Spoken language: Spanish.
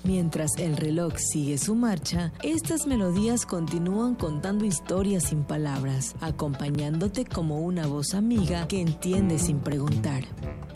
Mientras el reloj sigue su marcha, estas melodías continúan contando historias sin palabras, acompañándote como una voz amiga que entiende sin preguntar.